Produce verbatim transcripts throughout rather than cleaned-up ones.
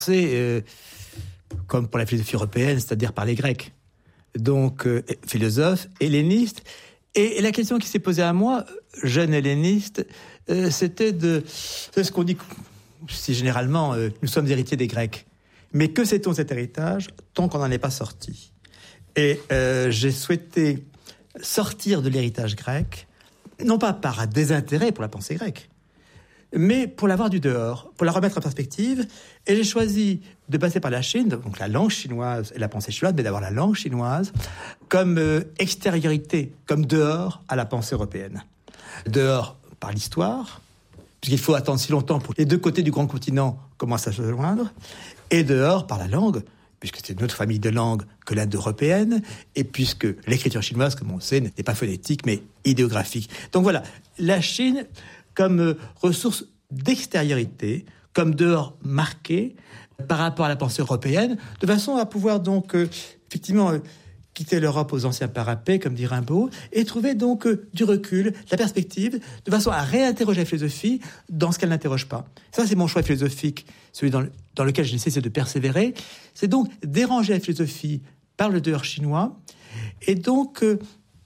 C'est euh, comme pour la philosophie européenne, c'est-à-dire par les Grecs. Donc, euh, philosophe, helléniste. Et, et la question qui s'est posée à moi, jeune helléniste, euh, c'était de... C'est ce qu'on dit, si généralement, euh, nous sommes héritiers des Grecs. Mais que sait-on de cet héritage tant qu'on n'en est pas sorti ? Et euh, j'ai souhaité sortir de l'héritage grec, non pas par désintérêt pour la pensée grecque, mais pour l'avoir du dehors, pour la remettre en perspective. Et j'ai choisi de passer par la Chine, donc la langue chinoise et la pensée chinoise, mais d'avoir la langue chinoise comme euh, extériorité, comme dehors à la pensée européenne. Dehors par l'histoire, puisqu'il faut attendre si longtemps pour que les deux côtés du grand continent commencent à se joindre, et dehors par la langue, puisque c'est une autre famille de langues que l'indo-européenne, et puisque l'écriture chinoise, comme on sait, n'est pas phonétique, mais idéographique. Donc voilà, la Chine comme euh, ressource d'extériorité, comme dehors marqué par rapport à la pensée européenne, de façon à pouvoir donc, euh, effectivement, euh, quitter l'Europe aux anciens parapets, comme dit Rimbaud, et trouver donc euh, du recul, de la perspective, de façon à réinterroger la philosophie dans ce qu'elle n'interroge pas. Ça, c'est mon choix philosophique, celui dans, le, dans lequel j'ai essayé de persévérer. C'est donc déranger la philosophie par le dehors chinois, et donc euh,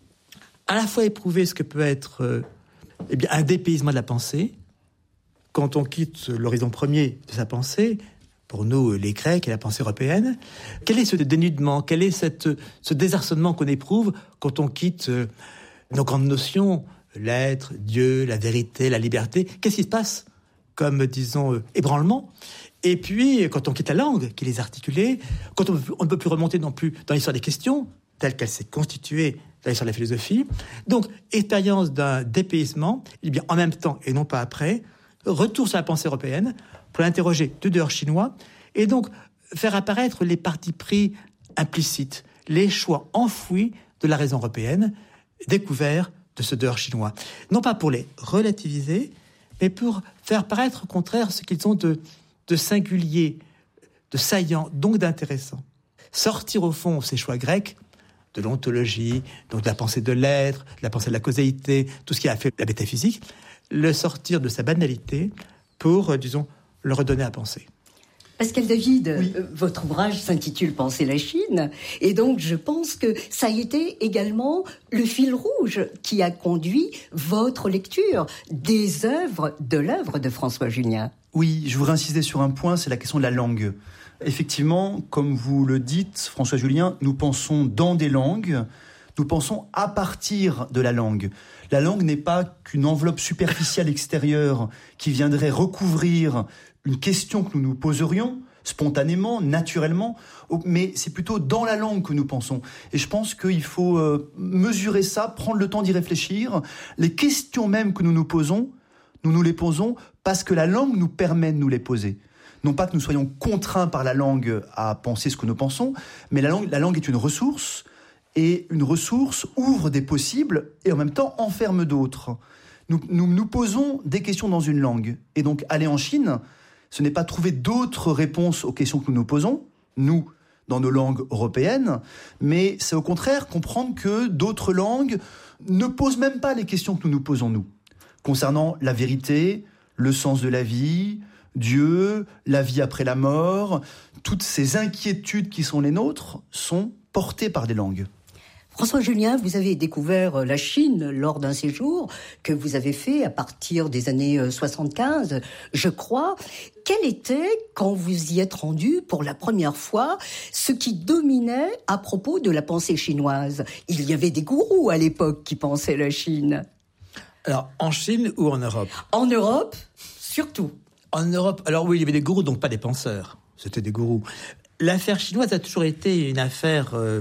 à la fois éprouver ce que peut être euh, eh bien, un dépaysement de la pensée, quand on quitte l'horizon premier de sa pensée, pour nous, les Grecs et la pensée européenne, quel est ce dénudement, quel est cette, ce désarçonnement qu'on éprouve quand on quitte euh, nos grandes notions, l'être, Dieu, la vérité, la liberté. Qu'est-ce qui se passe comme, disons, euh, ébranlement ? Et puis, quand on quitte la langue qui les articulait, quand on, on ne peut plus remonter non plus dans l'histoire des questions, telle qu'elle s'est constituée dans l'histoire de la philosophie. Donc, expérience d'un dépaysement, et bien en même temps, et non pas après, retour sur la pensée européenne, pour l'interroger du dehors chinois, et donc faire apparaître les partis pris implicites, les choix enfouis de la raison européenne, découverts de ce dehors chinois. Non pas pour les relativiser, mais pour faire paraître au contraire ce qu'ils ont de, de singulier, de saillant, donc d'intéressant. Sortir au fond ces choix grecs, de l'ontologie, donc de la pensée de l'être, de la pensée de la causalité, tout ce qui a fait la métaphysique, le sortir de sa banalité pour, euh, disons, le redonner à penser. Pascal David, oui. euh, votre ouvrage s'intitule « Penser la Chine » et donc je pense que ça a été également le fil rouge qui a conduit votre lecture des œuvres, de l'œuvre de François Julien. Oui, je voudrais insister sur un point, c'est la question de la langue. Effectivement, comme vous le dites, François Julien, nous pensons dans des langues, nous pensons à partir de la langue. La langue n'est pas qu'une enveloppe superficielle extérieure qui viendrait recouvrir une question que nous nous poserions spontanément, naturellement, mais c'est plutôt dans la langue que nous pensons. Et je pense qu'il faut euh, mesurer ça, prendre le temps d'y réfléchir. Les questions même que nous nous posons, nous nous les posons parce que la langue nous permet de nous les poser. Non pas que nous soyons contraints par la langue à penser ce que nous pensons, mais la langue, la langue est une ressource, et une ressource ouvre des possibles et en même temps enferme d'autres. Nous, nous nous posons des questions dans une langue. Et donc aller en Chine, ce n'est pas trouver d'autres réponses aux questions que nous nous posons, nous, dans nos langues européennes, mais c'est au contraire comprendre que d'autres langues ne posent même pas les questions que nous nous posons, nous, concernant la vérité, le sens de la vie, Dieu, la vie après la mort. Toutes ces inquiétudes qui sont les nôtres sont portées par des langues. François Julien, vous avez découvert la Chine lors d'un séjour que vous avez fait à partir des années soixante-quinze, je crois. Quel était, quand vous y êtes rendu pour la première fois, ce qui dominait à propos de la pensée chinoise ? Il y avait des gourous à l'époque qui pensaient la Chine. Alors, en Chine ou en Europe ? En Europe, surtout. En Europe, alors oui, il y avait des gourous, donc pas des penseurs. C'était des gourous. L'affaire chinoise a toujours été une affaire... Euh,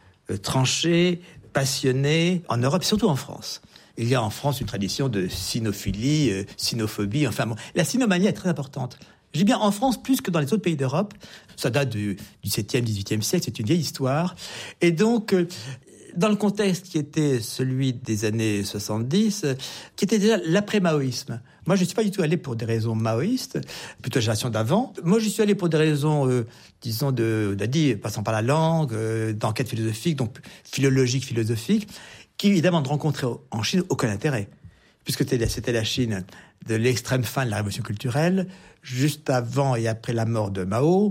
tranchée, passionnée, en Europe, surtout en France. Il y a en France une tradition de sinophilie, euh, sinophobie, enfin bon. La sinomanie est très importante. Je dis bien en France plus que dans les autres pays d'Europe. Ça date du, du septième, dix-huitième siècle, c'est une vieille histoire. Et donc, euh, dans le contexte qui était celui des années soixante-dix, euh, qui était déjà l'après-maoïsme. Moi, je ne suis pas du tout allé pour des raisons maoïstes, plutôt la génération d'avant. Moi, je suis allé pour des raisons, euh, disons, de, de dire, passant par la langue, euh, d'enquête philosophique, donc philologique, philosophique, qui, évidemment, ne rencontraient en Chine aucun intérêt. puisque c'était, c'était la Chine de l'extrême fin de la révolution culturelle, juste avant et après la mort de Mao.